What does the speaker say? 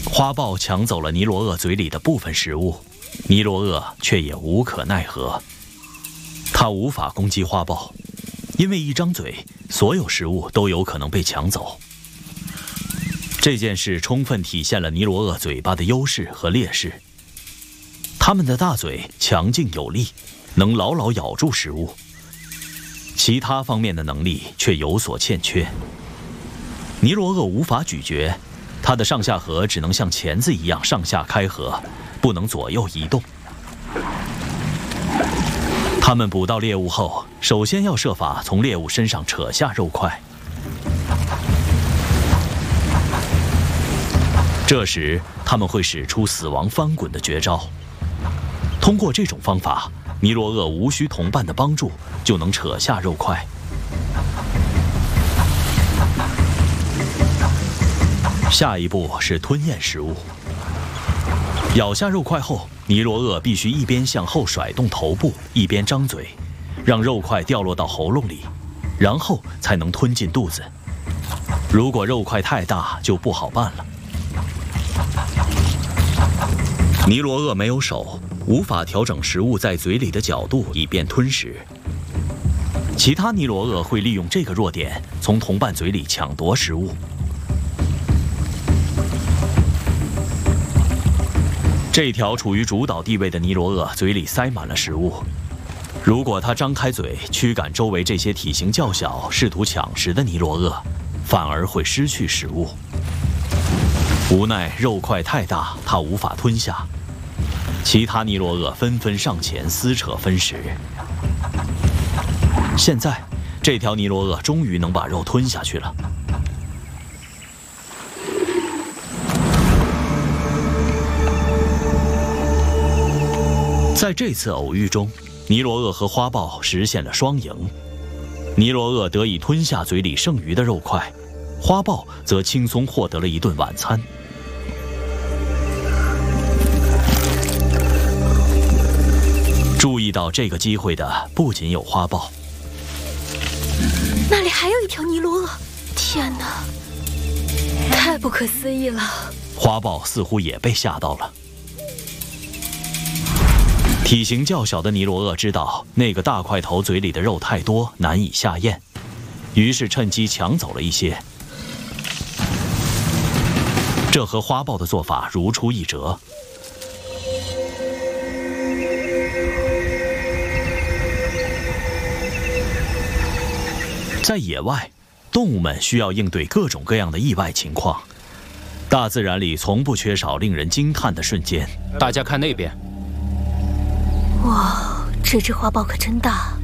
花豹抢走了尼罗鳄嘴里的部分食物，尼罗鳄却也无可奈何。它无法攻击花豹，因为一张嘴，所有食物都有可能被抢走。这件事充分体现了尼罗鳄嘴巴的优势和劣势。它们的大嘴强劲有力，能牢牢咬住食物，其他方面的能力却有所欠缺。尼罗鳄无法咀嚼，它的上下颌只能像钳子一样上下开合，不能左右移动。它们捕到猎物后，首先要设法从猎物身上扯下肉块。这时，他们会使出死亡翻滚的绝招。通过这种方法，尼罗鳄无需同伴的帮助就能扯下肉块。下一步是吞咽食物。咬下肉块后，尼罗鳄必须一边向后甩动头部，一边张嘴，让肉块掉落到喉咙里，然后才能吞进肚子。如果肉块太大，就不好办了。尼罗鳄没有手，无法调整食物在嘴里的角度以便吞食。其他尼罗鳄会利用这个弱点，从同伴嘴里抢夺食物。这条处于主导地位的尼罗鳄嘴里塞满了食物，如果它张开嘴驱赶周围这些体型较小、试图抢食的尼罗鳄，反而会失去食物。无奈肉块太大，它无法吞下。其他尼罗鳄纷纷上前撕扯分食。现在，这条尼罗鳄终于能把肉吞下去了。在这次偶遇中，尼罗鳄和花豹实现了双赢。尼罗鳄得以吞下嘴里剩余的肉块，花豹则轻松获得了一顿晚餐。注意到这个机会的不仅有花豹， 那里还有一条尼罗鳄！天哪，太不可思议了！ 花豹似乎也被吓到了。体型较小的尼罗鳄知道那个大块头嘴里的肉太多，难以下咽，于是趁机抢走了一些。这和花豹的做法如出一辙。在野外，动物们需要应对各种各样的意外情况。大自然里从不缺少令人惊叹的瞬间。 大家看那边。 哇，这只花豹可真大。